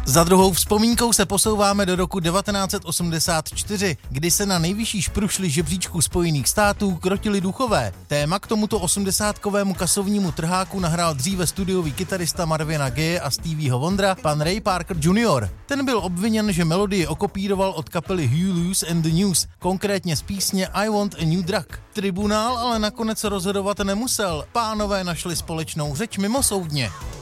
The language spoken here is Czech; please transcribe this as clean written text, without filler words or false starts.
Za druhou vzpomínkou se posouváme do roku 1984, kdy se na nejvyšší šprušli žebříčku Spojených států krotili duchové. Téma k tomuto 80kovému kasovnímu trháku nahrál dříve studiový kytarista Marvina Gaye a Stevieho Wondera, pan Ray Parker Jr. Ten byl obviněn, že melodii okopíroval od kapely Huey Lewis and the News, konkrétně z písně I Want a New Drug. Tribunál ale nakonec rozhodovat nemusel. Pánové našli společnou řeč mimosoudně.